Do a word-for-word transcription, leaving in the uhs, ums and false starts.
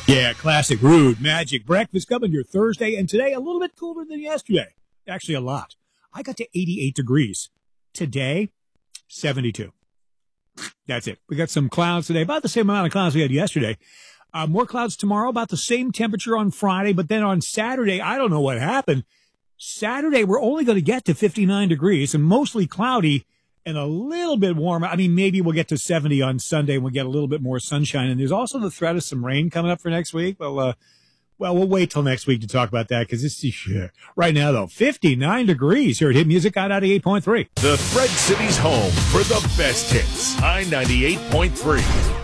Yeah, classic Rude Magic Breakfast coming your Thursday, and today a little bit cooler than yesterday. Actually, a lot. I got to eighty-eight degrees. Today, seventy-two. That's it. We got some clouds today, about the same amount of clouds we had yesterday. Uh, more clouds tomorrow, about the same temperature on Friday, but then on Saturday, I don't know what happened. Saturday, we're only going to get to fifty-nine degrees and mostly cloudy and a little bit warmer. I mean, maybe we'll get to seventy on Sunday and we'll get a little bit more sunshine. And there's also the threat of some rain coming up for next week. Well, uh, well, we'll wait till next week to talk about that because this is yeah. Right now, though, fifty-nine degrees here at Hit Music on ninety-eight point three. The Thread City's home for the best hits. I ninety-eight point three.